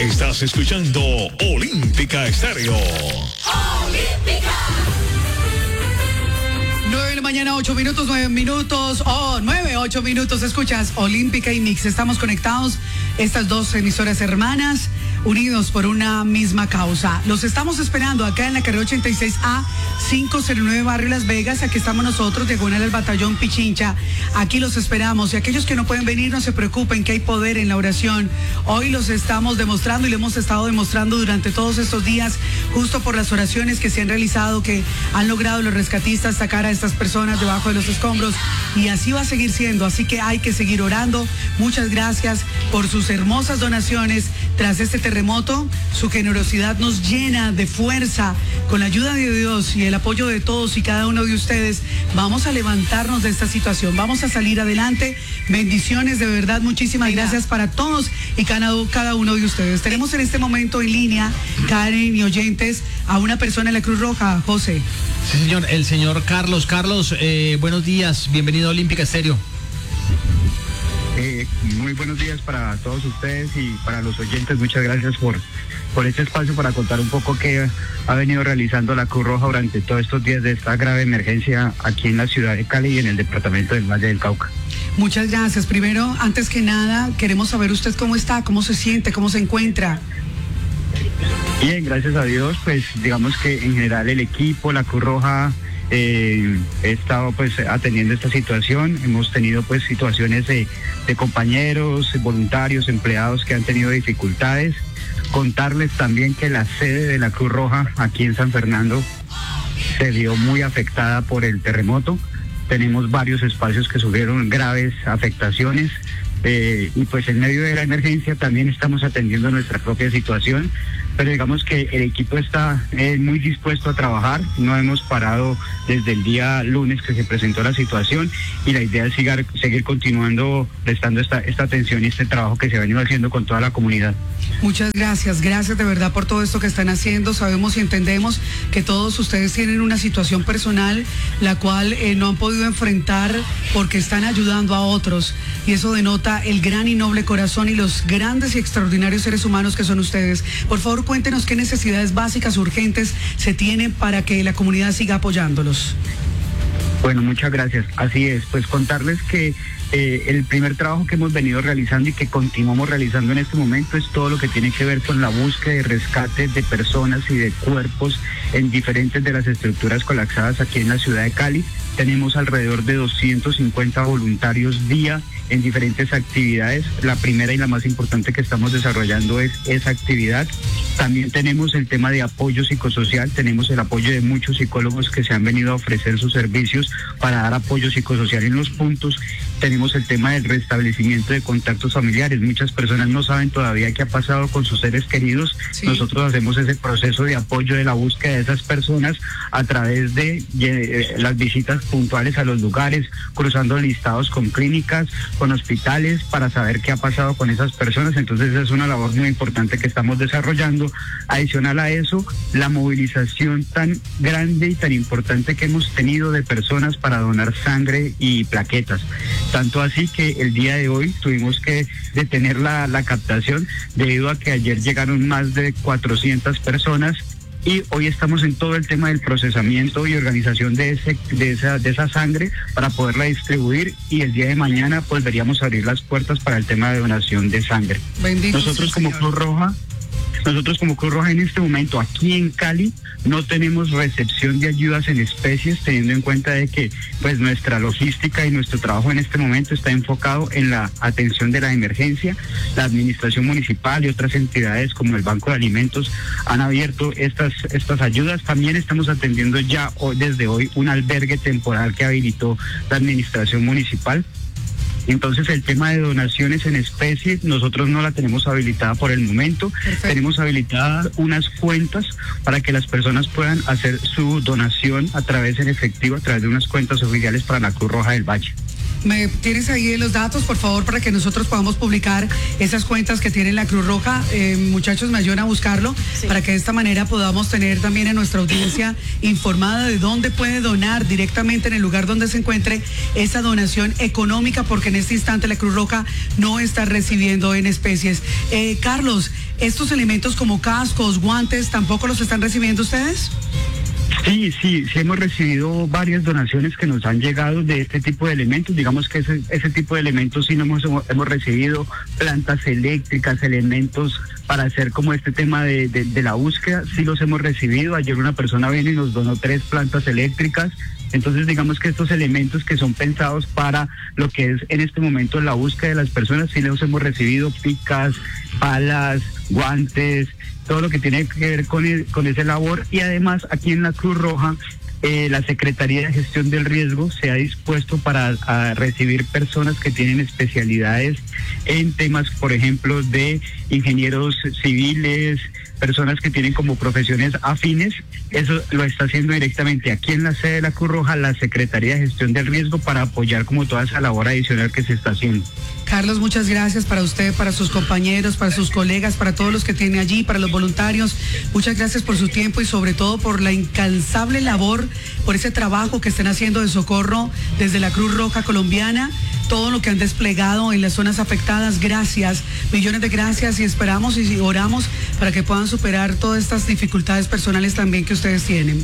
Estás escuchando Olímpica Estéreo. Olímpica. 9 de la mañana, 8 minutos, 9 minutos, 8 minutos, escuchas Olímpica y Mix. Estamos conectados, estas dos emisoras hermanas, unidos por una misma causa. Los estamos esperando acá en la carrera 86A, 509 Barrio Las Vegas. Aquí estamos nosotros, diagonal al Batallón Pichincha. Aquí los esperamos. Y aquellos que no pueden venir, no se preocupen, que hay poder en la oración. Hoy los estamos demostrando y lo hemos estado demostrando durante todos estos días, justo por las oraciones que se han realizado, que han logrado los rescatistas sacar a estas personas debajo de los escombros. Y así va a seguir siendo. Así que hay que seguir orando. Muchas gracias por sus hermosas donaciones tras este terremoto. Su generosidad nos llena de fuerza. Con la ayuda de Dios y el apoyo de todos y cada uno de ustedes, vamos a levantarnos de esta situación. Vamos a salir adelante. Bendiciones, de verdad. Muchísimas gracias para todos y cada uno de ustedes. Tenemos en este momento en línea, Karen y oyentes, a una persona en la Cruz Roja. José. Sí, señor. El señor Carlos. Carlos, buenos días. Bienvenido a Olímpica Estéreo. Muy buenos días para todos ustedes y para los oyentes. Muchas gracias por este espacio para contar un poco qué ha venido realizando la Cruz Roja durante todos estos días de esta grave emergencia aquí en la ciudad de Cali y en el departamento del Valle del Cauca. Muchas gracias. Primero, antes que nada, queremos saber usted cómo está, cómo se siente, cómo se encuentra. Bien, gracias a Dios, pues digamos que en general el equipo, la Cruz Roja, he estado pues atendiendo esta situación. Hemos tenido pues situaciones de compañeros, voluntarios, empleados que han tenido dificultades. Contarles también que la sede de la Cruz Roja aquí en San Fernando se vio muy afectada por el terremoto. Tenemos varios espacios que sufrieron graves afectaciones. Y pues en medio de la emergencia también estamos atendiendo nuestra propia situación, pero digamos que el equipo está muy dispuesto a trabajar. No hemos parado desde el día lunes que se presentó la situación y la idea es seguir continuando prestando esta atención y este trabajo que se ha venido haciendo con toda la comunidad. Muchas gracias de verdad por todo esto que están haciendo. Sabemos y entendemos que todos ustedes tienen una situación personal la cual no han podido enfrentar porque están ayudando a otros, y eso denota el gran y noble corazón y los grandes y extraordinarios seres humanos que son ustedes. Por favor, cuéntenos qué necesidades básicas urgentes se tienen para que la comunidad siga apoyándolos. Bueno, muchas gracias. Así es, pues contarles que el primer trabajo que hemos venido realizando y que continuamos realizando en este momento es todo lo que tiene que ver con la búsqueda y rescate de personas y de cuerpos en diferentes de las estructuras colapsadas aquí en la ciudad de Cali. Tenemos alrededor de 250 voluntarios día en diferentes actividades. La primera y la más importante que estamos desarrollando es esa actividad. También tenemos el tema de apoyo psicosocial. Tenemos el apoyo de muchos psicólogos que se han venido a ofrecer sus servicios para dar apoyo psicosocial en los puntos. Tenemos el tema del restablecimiento de contactos familiares. Muchas personas no saben todavía qué ha pasado con sus seres queridos. Sí. Nosotros hacemos ese proceso de apoyo de la búsqueda de esas personas a través de las visitas puntuales a los lugares, cruzando listados con clínicas, con hospitales, para saber qué ha pasado con esas personas. Entonces es una labor muy importante que estamos desarrollando. Adicional a eso, la movilización tan grande y tan importante que hemos tenido de personas para donar sangre y plaquetas. Tanto así que el día de hoy tuvimos que detener la captación debido a que ayer llegaron más de 400 personas. Y hoy estamos en todo el tema del procesamiento y organización de esa sangre para poderla distribuir, y el día de mañana pues veríamos abrir las puertas para el tema de donación de sangre. Bendito Nosotros como Cruz Roja en este momento aquí en Cali no tenemos recepción de ayudas en especies, teniendo en cuenta de que pues nuestra logística y nuestro trabajo en este momento está enfocado en la atención de la emergencia. La administración municipal y otras entidades como el Banco de Alimentos han abierto estas ayudas. También estamos atendiendo ya desde hoy un albergue temporal que habilitó la administración municipal. Entonces el tema de donaciones en especie nosotros no la tenemos habilitada por el momento. Perfecto. Tenemos habilitadas unas cuentas para que las personas puedan hacer su donación a través en efectivo, a través de unas cuentas oficiales para la Cruz Roja del Valle. ¿Me tienes ahí los datos, por favor, para que nosotros podamos publicar esas cuentas que tiene la Cruz Roja? Muchachos, me ayudan a buscarlo, sí, para que de esta manera podamos tener también a nuestra audiencia informada de dónde puede donar directamente en el lugar donde se encuentre esa donación económica, porque en este instante la Cruz Roja no está recibiendo en especies. Carlos, ¿estos elementos como cascos, guantes, tampoco los están recibiendo ustedes? Sí, hemos recibido varias donaciones que nos han llegado de este tipo de elementos. Digamos que ese tipo de elementos sí hemos recibido, plantas eléctricas, elementos para hacer como este tema de la búsqueda, sí los hemos recibido. Ayer una persona vino y nos donó 3 plantas eléctricas. Entonces, digamos que estos elementos que son pensados para lo que es en este momento la búsqueda de las personas, sí los hemos recibido: picas, palas, guantes, todo lo que tiene que ver con esa labor. Y además, aquí en la Cruz Roja, la Secretaría de Gestión del Riesgo se ha dispuesto a recibir personas que tienen especialidades en temas, por ejemplo, de ingenieros civiles, personas que tienen como profesiones afines. Eso lo está haciendo directamente aquí en la sede de la Cruz Roja la Secretaría de Gestión del Riesgo, para apoyar como toda esa labor adicional que se está haciendo. Carlos, muchas gracias para usted, para sus compañeros, para sus colegas, para todos los que tiene allí, para los voluntarios. Muchas gracias por su tiempo y sobre todo por la incansable labor, por ese trabajo que están haciendo de socorro desde la Cruz Roja colombiana, todo lo que han desplegado en las zonas afectadas. Gracias, millones de gracias, y esperamos y oramos para que puedan superar todas estas dificultades personales también que ustedes tienen.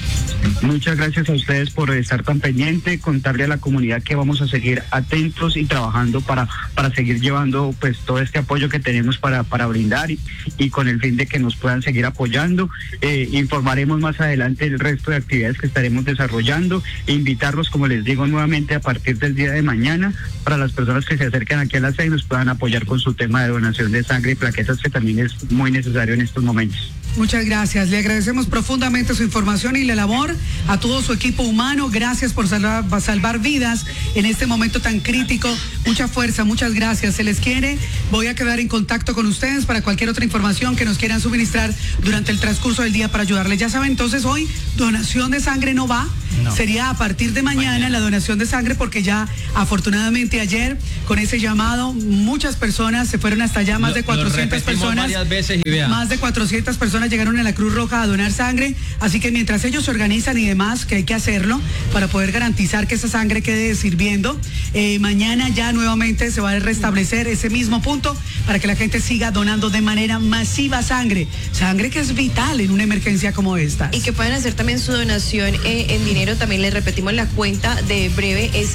Muchas gracias a ustedes por estar tan pendiente, contarle a la comunidad que vamos a seguir atentos y trabajando para seguir llevando pues todo este apoyo que tenemos para brindar y con el fin de que nos puedan seguir apoyando. Informaremos más adelante el resto de actividades que estaremos desarrollando e invitarlos, como les digo nuevamente, a partir del día de mañana, para las personas que se acerquen aquí a la sede y nos puedan apoyar con su tema de donación de sangre y plaquetas, que también es muy necesario en estos momentos. Muchas gracias, le agradecemos profundamente su información y la labor a todo su equipo humano. Gracias por salvar vidas en este momento tan crítico. Mucha fuerza, muchas gracias, se les quiere. Voy a quedar en contacto con ustedes para cualquier otra información que nos quieran suministrar durante el transcurso del día para ayudarles. Ya saben, entonces hoy donación de sangre no va. No. Sería a partir de mañana la donación de sangre, porque ya afortunadamente ayer con ese llamado muchas personas se fueron hasta allá, más de 400 personas, más de 400 personas llegaron a la Cruz Roja a donar sangre, así que mientras ellos se organizan y demás, que hay que hacerlo para poder garantizar que esa sangre quede sirviendo, mañana ya nuevamente se va a restablecer ese mismo punto para que la gente siga donando de manera masiva sangre que es vital en una emergencia como esta. Y que pueden hacer también su donación en dinero. También les repetimos la cuenta de breve, es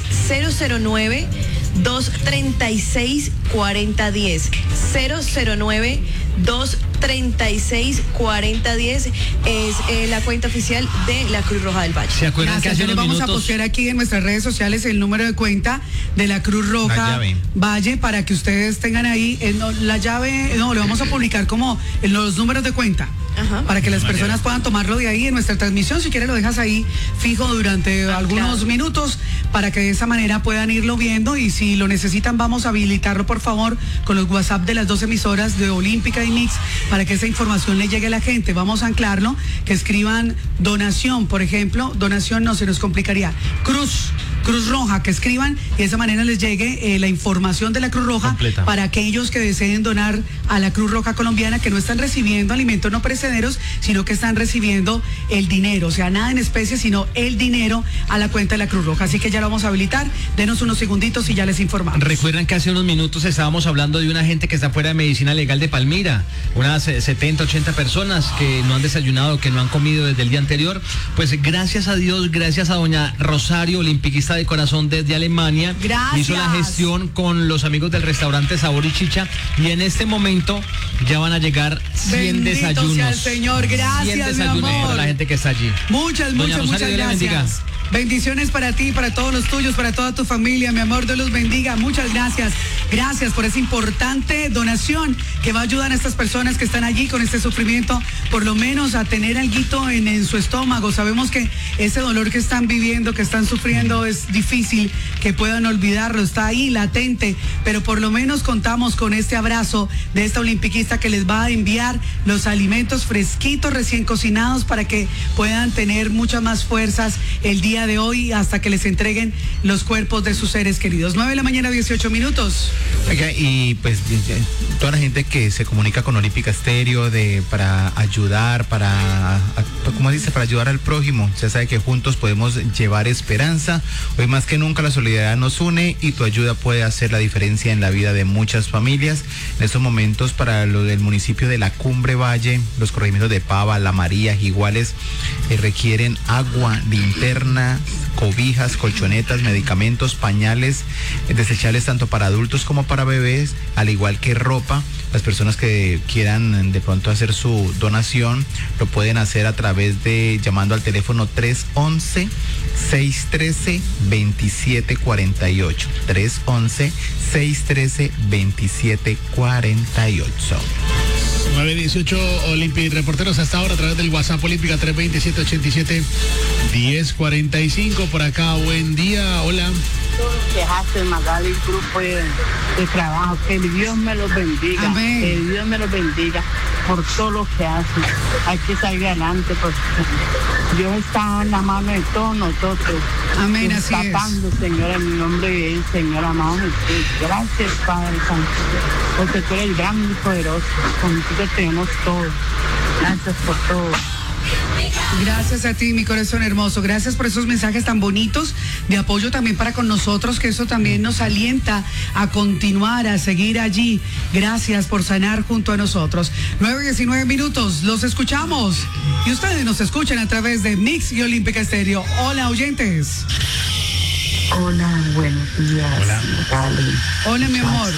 009-236-4010. 009-236-4010 es la cuenta oficial de la Cruz Roja del Valle. ¿Se acuerdan que hace unos vamos minutos a postear aquí en nuestras redes sociales el número de cuenta de la Cruz Roja Valle para que ustedes tengan ahí la llave? No, le vamos a publicar como en los números de cuenta. Ajá. Para que las personas puedan tomarlo de ahí en nuestra transmisión. Si quieres lo dejas ahí fijo durante algunos minutos para que de esa manera puedan irlo viendo, y si lo necesitan vamos a habilitarlo por favor con los WhatsApp de las 2 emisoras de Olímpica y Mix para que esa información le llegue a la gente. Vamos a anclarlo, que escriban donación, por ejemplo, donación no se nos complicaría, Cruz Roja, que escriban y de esa manera les llegue la información de la Cruz Roja completa para aquellos que deseen donar a la Cruz Roja colombiana, que no están recibiendo alimentos no perecederos, sino que están recibiendo el dinero, o sea, nada en especie, sino el dinero a la cuenta de la Cruz Roja. Así que ya lo vamos a habilitar, denos unos segunditos y ya les informamos. Recuerdan que hace unos minutos estábamos hablando de una gente que está fuera de medicina legal de Palmira, unas 70, 80 personas que no han desayunado, que no han comido desde el día anterior. Pues gracias a Dios, gracias a doña Rosario, olimpiquista de corazón desde Alemania, hizo la gestión con los amigos del restaurante Sabor y Chicha, y en este momento ya van a llegar 100 desayunos. Sea el Señor, gracias, 100 desayunos para la gente que está allí. Muchas gracias. Bendiciones para ti, para todos los tuyos, para toda tu familia, mi amor, Dios los bendiga. Muchas gracias. Gracias por esa importante donación que va a ayudar a estas personas que están allí con este sufrimiento, por lo menos a tener alguito en su estómago. Sabemos que ese dolor que están viviendo, que están sufriendo, es es difícil que puedan olvidarlo, está ahí latente, pero por lo menos contamos con este abrazo de esta olimpiquista que les va a enviar los alimentos fresquitos, recién cocinados, para que puedan tener muchas más fuerzas el día de hoy hasta que les entreguen los cuerpos de sus seres queridos. 9:18 a.m. Oiga, y pues toda la gente que se comunica con Olímpica Estéreo para ayudar, para ayudar al prójimo, ya sabe que juntos podemos llevar esperanza. Hoy más que nunca la solidaridad nos une y tu ayuda puede hacer la diferencia en la vida de muchas familias. En estos momentos, para lo del municipio de la Cumbre Valle, los corregimientos de Pava, La María, Iguales, requieren agua, linterna, cobijas, colchonetas, medicamentos, pañales desechables tanto para adultos como para bebés, al igual que ropa. Las personas que quieran de pronto hacer su donación lo pueden hacer a través de llamando al teléfono 311-613-2748. 311-613-2748. 9:18 Olympic reporteros hasta ahora a través del WhatsApp Olímpica 320-787-1045. Por acá, buen día, hola. Que hace Magali, el grupo de trabajo, que Dios me los bendiga. Amén. Que Dios me los bendiga por todo lo que hacen. Hay que salir adelante porque Dios está en la mano de todos nosotros. Amén, así es. Tapando, Señor, en mi nombre de Él, Señor amado Jesús. Gracias, Padre Santo, porque tú eres grande y poderoso. Contigo tenemos todo. Gracias por todo. Gracias a ti, mi corazón hermoso. Gracias por esos mensajes tan bonitos de apoyo también para con nosotros, que eso también nos alienta a continuar, a seguir allí. Gracias por sanar junto a nosotros. 9:19 los escuchamos y ustedes nos escuchan a través de Mix y Olímpica Estéreo. Hola, oyentes. Hola, buenos días. Hola. Dale. Hola, mi amor.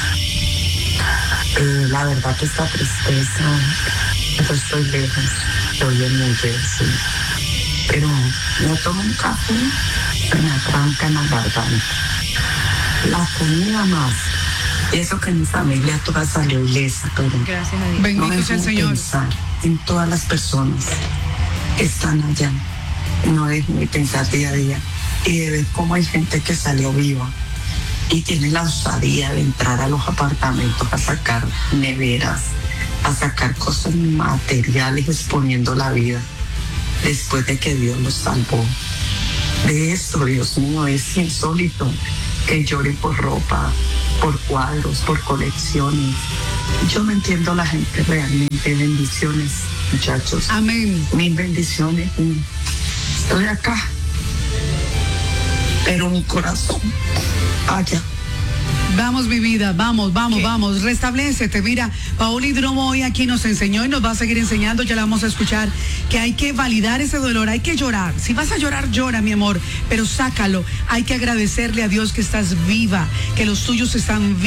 La verdad que esta tristeza, yo estoy lejos, estoy en New Jersey, pero me tomo un café, me atranca en la garganta. La comida más, eso que mi familia toda salió ilesa, pero Gracias a Dios. Bendito no sea el dejo de Señor. pensar en todas las personas que están allá. No dejo de pensar día a día y de ver cómo hay gente que salió viva y tiene la osadía de entrar a los apartamentos a sacar neveras, a sacar cosas materiales exponiendo la vida después de que Dios los salvó. De esto, Dios mío, es insólito que lloren por ropa, por cuadros, por colecciones. Yo no entiendo a la gente realmente. Bendiciones, muchachos. Amén. Mil bendiciones. Estoy acá, pero mi corazón allá. Vamos, mi vida, vamos, restablécete. Mira, Paola Hidromo hoy aquí nos enseñó y nos va a seguir enseñando, ya la vamos a escuchar, que hay que validar ese dolor, hay que llorar. Si vas a llorar, llora, mi amor, pero sácalo. Hay que agradecerle a Dios que estás viva, que los tuyos están vivos.